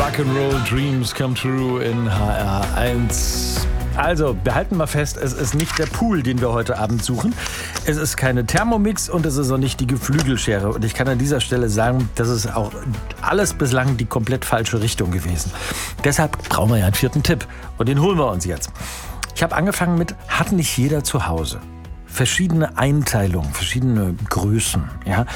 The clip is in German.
Rock'n'Roll Dreams Come True in HR1. Also, behalten wir fest, es ist nicht der Pool, den wir heute Abend suchen. Es ist keine Thermomix und es ist auch nicht die Geflügelschere. Und ich kann an dieser Stelle sagen, das ist auch alles bislang die komplett falsche Richtung gewesen. Deshalb brauchen wir ja einen vierten Tipp. Und den holen wir uns jetzt. Ich habe angefangen mit, hat nicht jeder zu Hause. Verschiedene Einteilungen, verschiedene Größen. Ja?